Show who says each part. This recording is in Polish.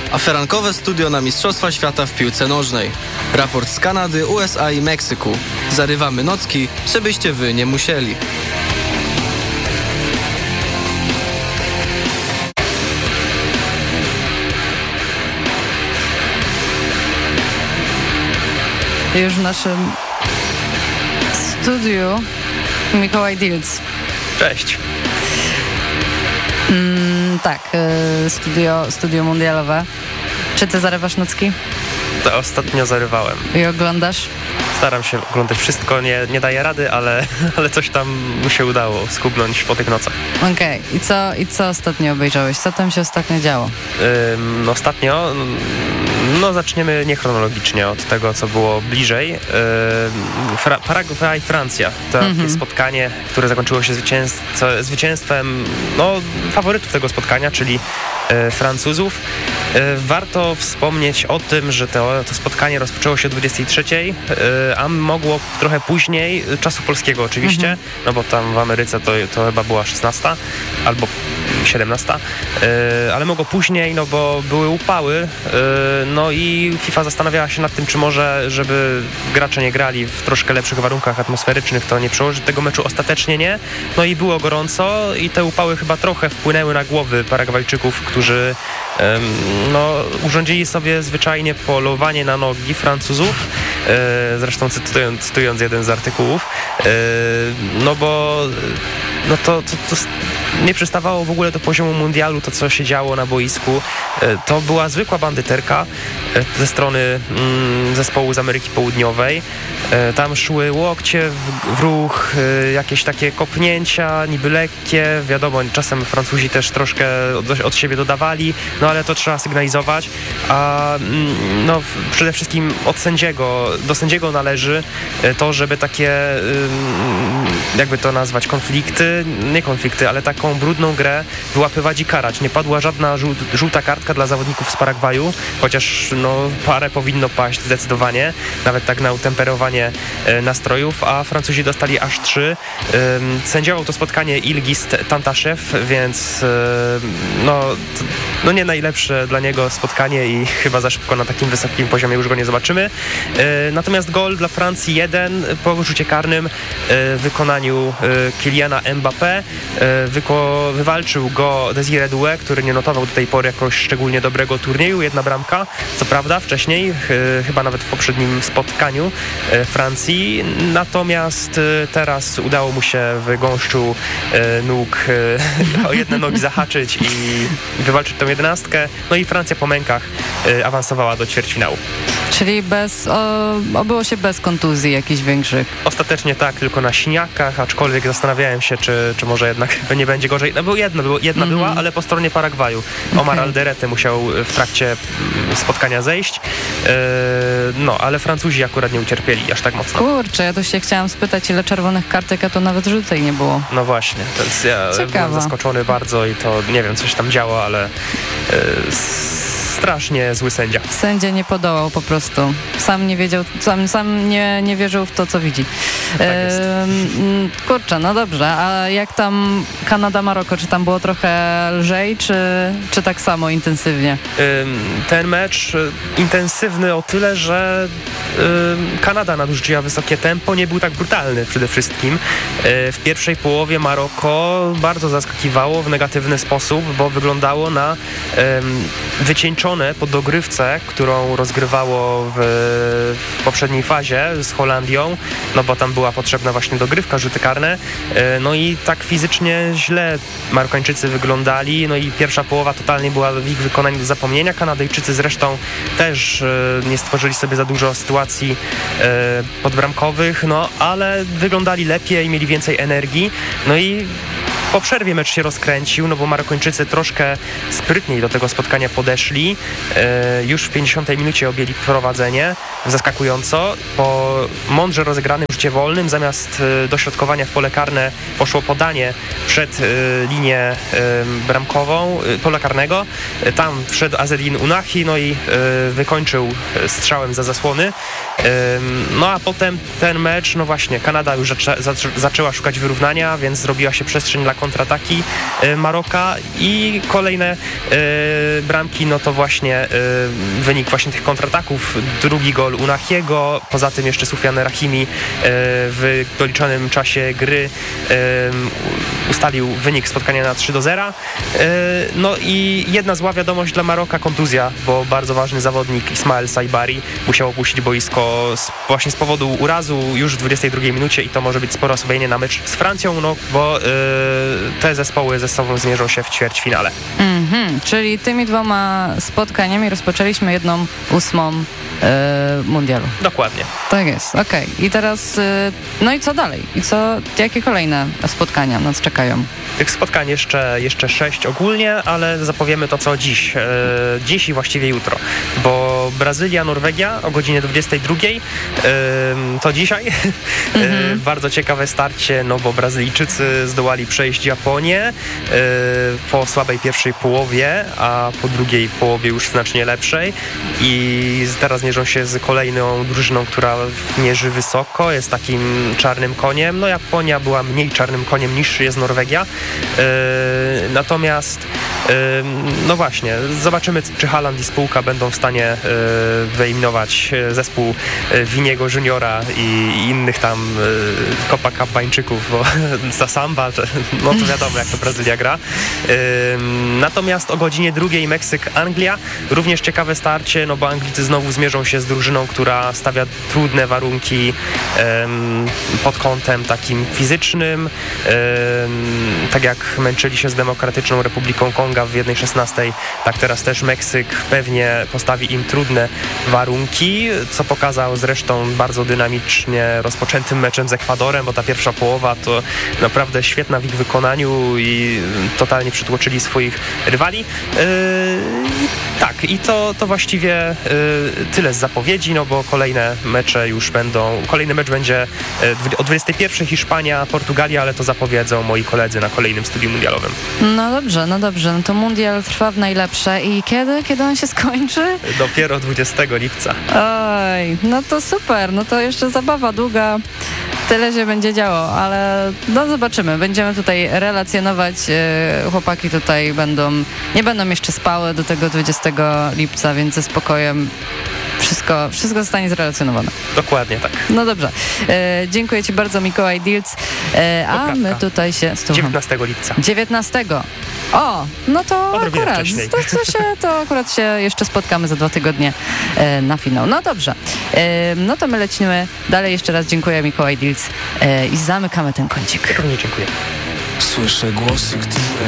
Speaker 1: Aferankowe studio na Mistrzostwa Świata w piłce nożnej. Raport z Kanady, USA i Meksyku. Zarywamy nocki, żebyście wy nie musieli.
Speaker 2: Już w naszym studiu Mikołaj Dilc.
Speaker 3: Cześć.
Speaker 2: Tak, studio mundialowe. Czy ty zarywasz nocki?
Speaker 3: To ostatnio zarywałem.
Speaker 2: I oglądasz?
Speaker 3: Staram się oglądać wszystko, nie daję rady, ale coś tam mu się udało skubnąć po tych nocach.
Speaker 2: Okej. I co ostatnio obejrzałeś? Co tam się ostatnio działo?
Speaker 3: Ostatnio, zaczniemy niechronologicznie od tego, co było bliżej. Paragwaj, Francja. Takie spotkanie, które zakończyło się zwycięstwem faworytów tego spotkania, czyli Francuzów. Warto wspomnieć o tym, że to spotkanie rozpoczęło się o 23:00, a mogło trochę później, czasu polskiego oczywiście, no bo tam w Ameryce to chyba była 16 albo 17, ale mogło później, no bo były upały, no i FIFA zastanawiała się nad tym, czy może, żeby gracze nie grali w troszkę lepszych warunkach atmosferycznych, to nie przełożyć tego meczu. Ostatecznie nie, no i było gorąco i te upały chyba trochę wpłynęły na głowy Paragwajczyków, którzy urządzili sobie zwyczajnie polowanie na nogi Francuzów, zresztą cytując jeden z artykułów, bo to nie przystawało w ogóle do poziomu mundialu to, co się działo na boisku. To była zwykła bandyterka ze strony zespołu z Ameryki Południowej. Tam szły łokcie w ruch, jakieś takie kopnięcia, niby lekkie. Wiadomo, czasem Francuzi też troszkę od siebie dodawali, ale to trzeba sygnalizować. A przede wszystkim do sędziego należy to, żeby takie, jakby to nazwać, nie konflikty, ale taką brudną grę wyłapywać i karać. Nie padła żadna żółta kartka dla zawodników z Paragwaju, chociaż parę powinno paść zdecydowanie, nawet tak na utemperowanie nastrojów, a Francuzi dostali aż 3. Sędziował to spotkanie Ilgis Tantaszew, więc nie najlepsze dla niego spotkanie i chyba za szybko na takim wysokim poziomie już go nie zobaczymy. Natomiast gol dla Francji 1 po rzucie karnym w wykonaniu Kyliana Mbappé. Wywalczył go Désiré Doué, który nie notował do tej pory jakoś szczególnie dobrego turnieju. 1 bramka, co prawda wcześniej, chyba nawet w poprzednim spotkaniu Francji. Natomiast teraz udało mu się w gąszczu nóg o jedne nogi zahaczyć i wywalczyć tą 11. No i Francja po mękach awansowała do ćwierćfinału. Czyli
Speaker 2: obyło się bez kontuzji jakichś większych?
Speaker 3: Ostatecznie tak, tylko na siniakach, aczkolwiek zastanawiałem się, czy może jednak nie będzie gorzej. Jedna była, ale po stronie Paragwaju. Omar Alderete musiał w trakcie spotkania zejść, ale Francuzi akurat nie ucierpieli aż tak mocno.
Speaker 2: Kurczę, ja tu się chciałam spytać, ile czerwonych kartek, a to nawet żółtej nie było.
Speaker 3: No właśnie, więc ja byłem zaskoczony bardzo i to nie wiem, coś tam działo, ale strasznie zły sędzia.
Speaker 2: Sędzia nie podołał po prostu. Sam nie wiedział, sam nie wierzył w to, co widzi.
Speaker 3: Tak jest.
Speaker 2: Kurczę, no dobrze. A jak tam Kanada-Maroko? Czy tam było trochę lżej, czy tak samo intensywnie?
Speaker 3: Ten mecz intensywny o tyle, że Kanada nadużyła wysokie tempo, nie był tak brutalny przede wszystkim. W pierwszej połowie Maroko bardzo zaskakiwało w negatywny sposób, bo wyglądało na wycieńczone po dogrywce, którą rozgrywało w poprzedniej fazie z Holandią, bo tam była potrzebna właśnie dogrywka, rzuty karne. I tak fizycznie źle Marokańczycy wyglądali, i pierwsza połowa totalnie była w ich wykonaniu do zapomnienia. Kanadyjczycy zresztą też nie stworzyli sobie za dużo sytuacji podbramkowych, ale wyglądali lepiej, mieli więcej energii. I po przerwie mecz się rozkręcił, bo Marokańczycy troszkę sprytniej do tego spotkania podeszli. Już w 50 minucie objęli prowadzenie, zaskakująco. Po mądrze rozegranym rzucie wolnym, zamiast dośrodkowania w pole karne poszło podanie przed linię bramkową, pola karnego. Tam wszedł Azzedine Ounahi, i wykończył strzałem za zasłony. No a potem ten mecz, no właśnie, Kanada już zaczęła szukać wyrównania, więc zrobiła się przestrzeń dla kontrataki Maroka i kolejne bramki, no to właśnie wynik właśnie tych kontrataków, drugi gol Unahiego, poza tym jeszcze Soufiane Rahimi w doliczonym czasie gry ustalił wynik spotkania na 3-0. No i jedna zła wiadomość dla Maroka, kontuzja, bo bardzo ważny zawodnik Ismael Saibari musiał opuścić boisko właśnie z powodu urazu już w 22 minucie i to może być spore osłabienie na mecz z Francją, no bo te zespoły ze sobą zmierzą się w ćwierćfinale.
Speaker 2: Czyli tymi dwoma spotkaniami rozpoczęliśmy 1/8 mundialu.
Speaker 3: Dokładnie.
Speaker 2: Tak jest, okej. I teraz, no i co dalej? Jakie kolejne spotkania nas czekają?
Speaker 3: Tych spotkań jeszcze 6 ogólnie, ale zapowiemy to co dziś. Dziś i właściwie jutro, bo Brazylia, Norwegia o godzinie 22. To dzisiaj. Bardzo ciekawe starcie, no bo Brazylijczycy zdołali przejść Japonię po słabej pierwszej połowie, a po drugiej połowie już znacznie lepszej i teraz mierzą się z kolejną drużyną, która mierzy wysoko, jest takim czarnym koniem. No Japonia była mniej czarnym koniem niż jest Norwegia. Natomiast no właśnie, zobaczymy, czy Haaland i spółka będą w stanie wyeliminować zespół Viniego Juniora i innych tam Copacabańczyków, bo za samba, no to wiadomo, jak to Brazylia gra. Natomiast o godzinie 2 Meksyk-Anglia, również ciekawe starcie, no bo Anglicy znowu zmierzą się z drużyną, która stawia trudne warunki pod kątem takim fizycznym, tak jak męczyli się z Demokratyczną Republiką Konga w 1/16, tak teraz też Meksyk pewnie postawi im trudne warunki, co pokazał zresztą bardzo dynamicznie rozpoczętym meczem z Ekwadorem, bo ta pierwsza połowa to naprawdę świetna w ich wykonaniu i totalnie przytłoczyli swoich rywali. Tak, i to właściwie tyle z zapowiedzi, no bo kolejne mecze już będą, kolejny mecz będzie o 21 Hiszpania, Portugalia, ale to zapowiedzą moi koledzy na kolejnym studium mundialowym.
Speaker 2: No dobrze, no to mundial trwa w najlepsze i kiedy on się skończy?
Speaker 3: Dopiero 20 lipca.
Speaker 2: Oj, no to super, no to jeszcze zabawa długa. Tyle się będzie działo, ale no zobaczymy. Będziemy tutaj relacjonować. Chłopaki tutaj nie będą jeszcze spały do tego 20 lipca, więc ze spokojem wszystko zostanie zrelacjonowane.
Speaker 3: Dokładnie tak.
Speaker 2: No dobrze. Dziękuję Ci bardzo, Mikołaj Dilc. A my tutaj się...
Speaker 3: 19 lipca.
Speaker 2: 19. O, no to akurat. To akurat się jeszcze spotkamy za 2 tygodnie na finał. No dobrze. No to my lecimy dalej. Jeszcze raz dziękuję, Mikołaj Dilc. I zamykamy ten kącik.
Speaker 3: Również dziękuję.
Speaker 4: Słyszę głosy, które